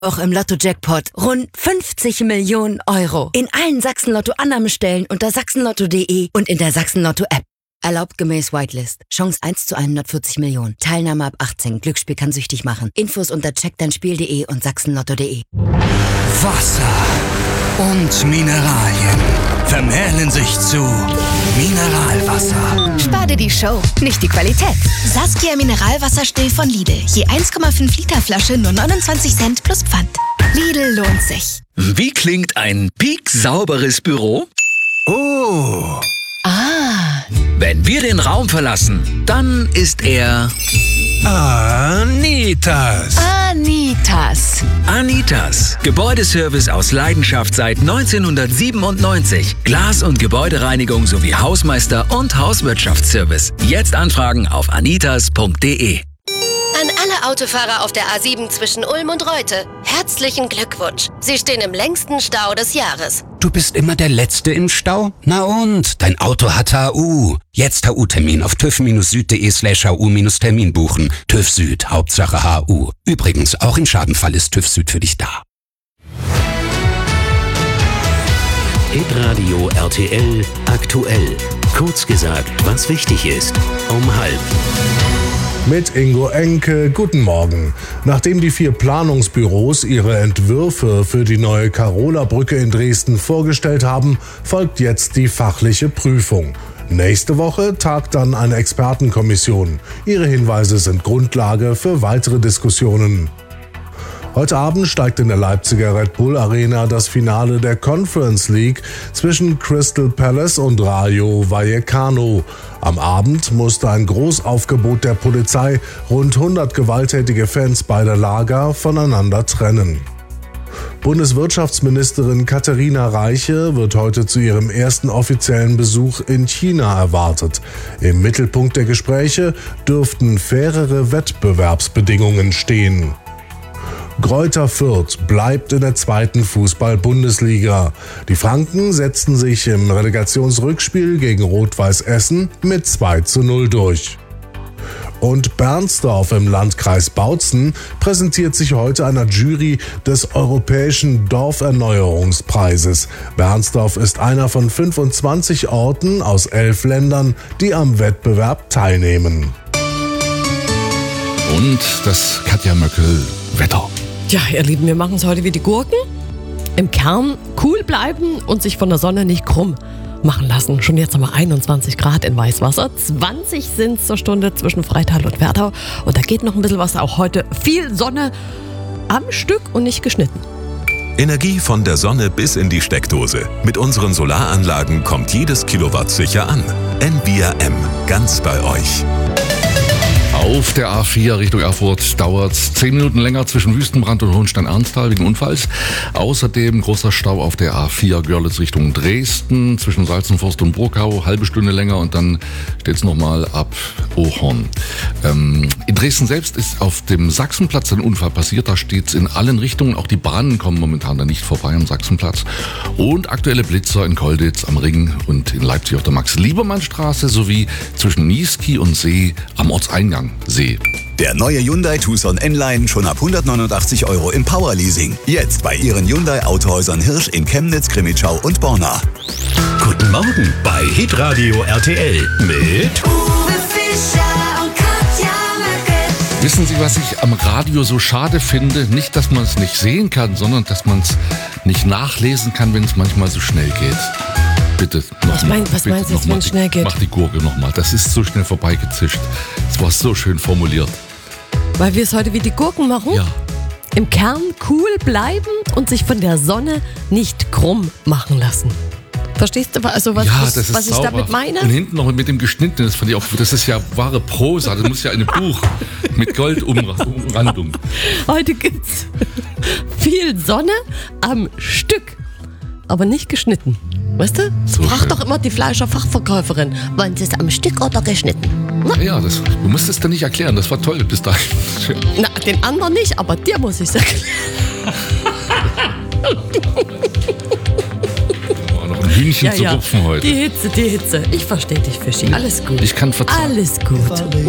Auch im Lotto-Jackpot rund 50 Millionen Euro. In allen Sachsen-Lotto-Annahmestellen unter sachsenlotto.de und in der Sachsen-Lotto-App. Erlaubt gemäß Whitelist. Chance 1 zu 140 Millionen. Teilnahme ab 18. Glücksspiel kann süchtig machen. Infos unter checkdeinspiel.de und sachsenlotto.de. Wasser und Mineralien vermählen sich zu Mineralwasser. Spar dir die Show, nicht die Qualität. Saskia Mineralwasserstill von Lidl. Je 1,5 Liter Flasche nur 29 Cent plus Pfand. Lidl lohnt sich. Wie klingt ein pieksauberes Büro? Oh. Wenn wir den Raum verlassen, dann ist er Anitas. Anitas. Gebäudeservice aus Leidenschaft seit 1997. Glas- und Gebäudereinigung sowie Hausmeister- und Hauswirtschaftsservice. Jetzt anfragen auf anitas.de. An alle Autofahrer auf der A7 zwischen Ulm und Reute, herzlichen Glückwunsch. Sie stehen im längsten Stau des Jahres. Du bist immer der Letzte im Stau? Na und? Dein Auto hat HU. Jetzt HU-Termin auf tüv-süd.de/HU-Termin buchen. TÜV Süd, Hauptsache HU. Übrigens, auch im Schadenfall ist TÜV Süd für dich da. Hitradio RTL aktuell. Kurz gesagt, was wichtig ist. Um 12:30. Mit Ingo Enke, guten Morgen. Nachdem die 4 Planungsbüros ihre Entwürfe für die neue Karola-Brücke in Dresden vorgestellt haben, folgt jetzt die fachliche Prüfung. Nächste Woche tagt dann eine Expertenkommission. Ihre Hinweise sind Grundlage für weitere Diskussionen. Heute Abend steigt in der Leipziger Red Bull Arena das Finale der Conference League zwischen Crystal Palace und Rayo Vallecano. Am Abend musste ein Großaufgebot der Polizei rund 100 gewalttätige Fans beider Lager voneinander trennen. Bundeswirtschaftsministerin Katharina Reiche wird heute zu ihrem ersten offiziellen Besuch in China erwartet. Im Mittelpunkt der Gespräche dürften fairere Wettbewerbsbedingungen stehen. Greuther Fürth bleibt in der 2. Fußball-Bundesliga. Die Franken setzten sich im Relegationsrückspiel gegen Rot-Weiß Essen mit 2:0 durch. Und Bernsdorf im Landkreis Bautzen präsentiert sich heute einer Jury des Europäischen Dorferneuerungspreises. Bernsdorf ist einer von 25 Orten aus 11 Ländern, die am Wettbewerb teilnehmen. Und das Katja Möckel-Wetter. Ja, ihr Lieben, wir machen es heute wie die Gurken. Im Kern cool bleiben und sich von der Sonne nicht krumm machen lassen. Schon jetzt haben wir 21 Grad in Weißwasser. 20 sind es zur Stunde zwischen Freital und Werdau. Und da geht noch ein bisschen was. Auch heute viel Sonne am Stück und nicht geschnitten. Energie von der Sonne bis in die Steckdose. Mit unseren Solaranlagen kommt jedes Kilowatt sicher an. NVRM, ganz bei euch. Auf der A4 Richtung Erfurt dauert es 10 Minuten länger zwischen Wüstenbrand und Hohenstein-Ernsthal wegen Unfalls. Außerdem großer Stau auf der A4 Görlitz Richtung Dresden zwischen Salzenforst und Burkau, halbe Stunde länger und dann steht es nochmal ab Ohorn. In Dresden selbst ist auf dem Sachsenplatz ein Unfall passiert. Da steht es in allen Richtungen. Auch die Bahnen kommen momentan da nicht vorbei am Sachsenplatz. Und aktuelle Blitzer in Kolditz am Ring und in Leipzig auf der Max-Liebermann-Straße sowie zwischen Niesky und See am Ortseingang. See. Der neue Hyundai Tucson N-Line schon ab 189 € im Powerleasing. Jetzt bei Ihren Hyundai Autohäusern Hirsch in Chemnitz, Crimmitschau und Borna. Guten Morgen bei Hitradio RTL mit Uwe Fischer und Katja Möckel. Wissen Sie, was ich am Radio so schade finde? Nicht, dass man es nicht sehen kann, sondern dass man es nicht nachlesen kann, wenn es manchmal so schnell geht. Bitte nochmal. Was meinst du, wenn es schnell geht? Mach die Gurke nochmal. Das ist so schnell vorbeigezischt. Es war so schön formuliert. Weil wir es heute wie die Gurken machen? Ja. Im Kern cool bleiben und sich von der Sonne nicht krumm machen lassen. Verstehst du, also was ich damit meine? Und hinten noch mit dem Geschnittenen, das fand ich auch, das ist ja wahre Prosa, das muss ja ein Buch mit Goldumrandung. Heute gibt's viel Sonne am Stück, aber nicht geschnitten. Weißt du? So frag schön. doch immer die Fleischerfachverkäuferin, wollen sie es am Stück oder geschnitten? Ja, du musst es dann nicht erklären, das war toll bis dahin. Na, den anderen nicht, aber dir muss ich es erklären. Noch ein Hühnchen zu rupfen heute. Die Hitze. Ich verstehe dich, Fischi. Alles gut. Ich kann verzeihen. Alles gut.